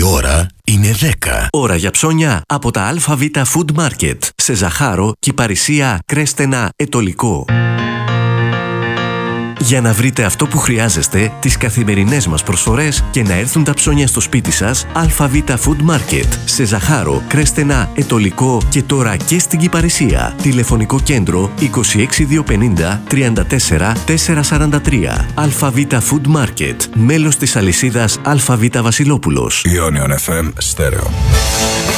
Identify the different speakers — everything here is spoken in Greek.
Speaker 1: ώρα είναι 10.
Speaker 2: Ώρα για ψώνια από τα ΑΒ Food Market. Σε Ζαχάρο, Κυπαρισία, Κρέστενα, Ετωλικό. Για να βρείτε αυτό που χρειάζεστε, τις καθημερινές μας προσφορές και να έρθουν τα ψώνια στο σπίτι σας, ΑΒ Food Market. Σε Ζαχάρο, Κρέστενα, Ετωλικό και τώρα και στην Κυπαρισία. Τηλεφωνικό κέντρο 26250 34 443. ΑΒ Food Market. Μέλος της αλυσίδας ΑΒ Βασιλόπουλος.
Speaker 3: Ionion FM Stereo.